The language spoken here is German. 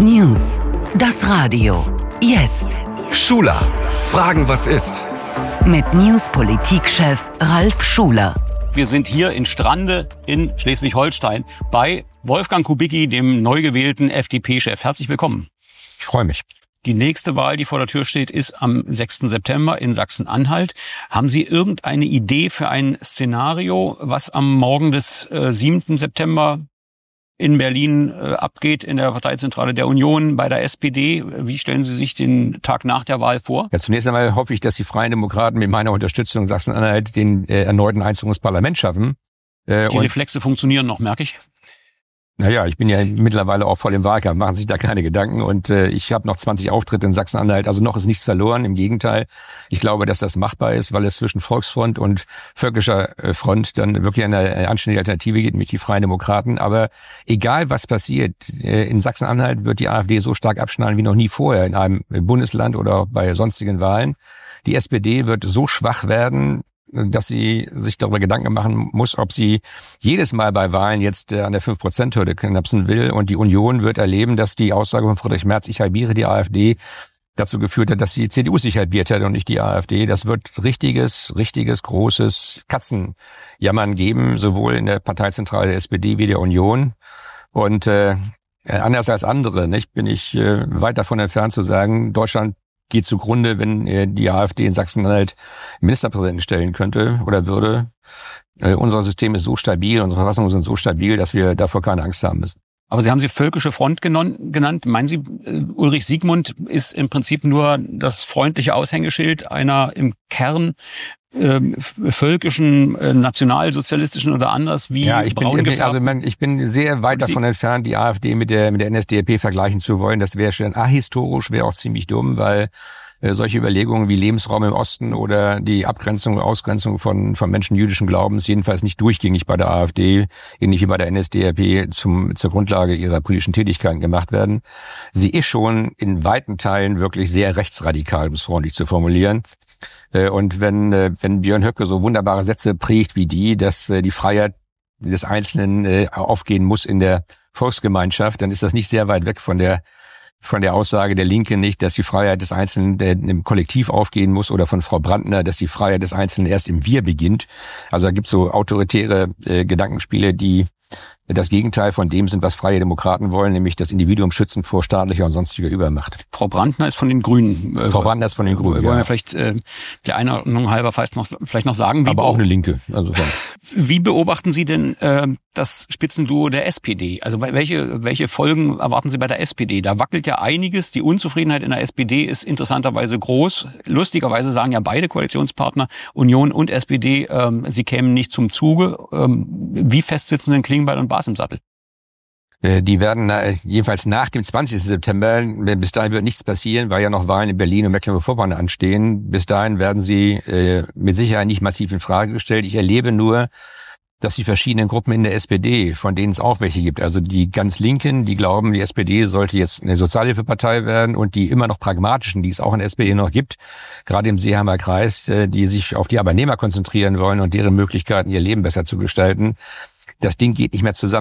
News. Das Radio. Jetzt. Schuler. Fragen, was ist? Mit News-Politik-Chef Ralf Schuler. Wir sind hier in Strande in Schleswig-Holstein bei Wolfgang Kubicki, dem neu gewählten FDP-Chef. Herzlich willkommen. Ich freue mich. Die nächste Wahl, die vor der Tür steht, ist am 6. September in Sachsen-Anhalt. Haben Sie irgendeine Idee für ein Szenario, was am Morgen des 7. September in Berlin abgeht, in der Parteizentrale der Union, bei der SPD? Wie stellen Sie sich den Tag nach der Wahl vor? Ja, zunächst einmal hoffe ich, dass die Freien Demokraten mit meiner Unterstützung Sachsen-Anhalt den erneuten Einzug ins Parlament schaffen. Die Reflexe funktionieren noch, merke ich. Naja, ich bin ja mittlerweile auch voll im Wahlkampf, machen Sie sich da keine Gedanken. Und ich habe noch 20 Auftritte in Sachsen-Anhalt, also noch ist nichts verloren. Im Gegenteil, ich glaube, dass das machbar ist, weil es zwischen Volksfront und völkischer Front dann wirklich eine anständige Alternative gibt, nämlich die Freien Demokraten. Aber egal, was passiert, in Sachsen-Anhalt wird die AfD so stark abschneiden wie noch nie vorher in einem Bundesland oder bei sonstigen Wahlen. Die SPD wird so schwach werden, dass sie sich darüber Gedanken machen muss, ob sie jedes Mal bei Wahlen jetzt an der 5%-Hürde knapsen will. Und die Union wird erleben, dass die Aussage von Friedrich Merz, ich halbiere die AfD, dazu geführt hat, dass die CDU sich halbiert hat und nicht die AfD. Das wird richtiges, großes Katzenjammern geben, sowohl in der Parteizentrale der SPD wie der Union. Und anders als andere, bin ich weit davon entfernt zu sagen, Deutschland geht zugrunde, wenn die AfD in Sachsen-Anhalt Ministerpräsidenten stellen könnte oder würde. Unser System ist so stabil, unsere Verfassungen sind so stabil, dass wir davor keine Angst haben müssen. Aber Sie haben völkische Front genannt. Meinen Sie, Ulrich Siegmund ist im Prinzip nur das freundliche Aushängeschild einer im Kern völkischen, nationalsozialistischen oder anders wie braun gefärbten? Ich bin sehr weit davon entfernt, die AfD mit der NSDAP vergleichen zu wollen. Das wäre schon ahistorisch, wäre auch ziemlich dumm, weil solche Überlegungen wie Lebensraum im Osten oder die Abgrenzung und Ausgrenzung von Menschen jüdischen Glaubens jedenfalls nicht durchgängig bei der AfD, ähnlich wie bei der NSDAP, zur Grundlage ihrer politischen Tätigkeiten gemacht werden. Sie ist schon in weiten Teilen wirklich sehr rechtsradikal, um es freundlich zu formulieren. Und wenn Björn Höcke so wunderbare Sätze prägt wie dass die Freiheit des Einzelnen aufgehen muss in der Volksgemeinschaft, dann ist das nicht sehr weit weg von der Aussage der Linken nicht, dass die Freiheit des Einzelnen im Kollektiv aufgehen muss, oder von Frau Brandner, dass die Freiheit des Einzelnen erst im Wir beginnt. Also da gibt's so autoritäre Gedankenspiele, die das Gegenteil von dem sind, was Freie Demokraten wollen, nämlich das Individuum schützen vor staatlicher und sonstiger Übermacht. Frau Brandner ist von den Grünen. Frau Brandner ist von den Grünen, wollen wir vielleicht der Einordnung halber vielleicht noch sagen. Aber auch eine Linke. Also wie beobachten Sie denn das Spitzenduo der SPD? Also welche Folgen erwarten Sie bei der SPD? Da wackelt ja einiges. Die Unzufriedenheit in der SPD ist interessanterweise groß. Lustigerweise sagen ja beide Koalitionspartner, Union und SPD, sie kämen nicht zum Zuge. Wie fest sitzen denn Klingbeil und Baas im Sattel? Die werden jedenfalls nach dem 20. September, bis dahin wird nichts passieren, weil ja noch Wahlen in Berlin und Mecklenburg-Vorpommern anstehen. Bis dahin werden sie mit Sicherheit nicht massiv in Frage gestellt. Ich erlebe nur, dass die verschiedenen Gruppen in der SPD, von denen es auch welche gibt, also die ganz Linken, die glauben, die SPD sollte jetzt eine Sozialhilfepartei werden, und die immer noch pragmatischen, die es auch in der SPD noch gibt, gerade im Seeheimer Kreis, die sich auf die Arbeitnehmer konzentrieren wollen und deren Möglichkeiten, ihr Leben besser zu gestalten. Das Ding geht nicht mehr zusammen.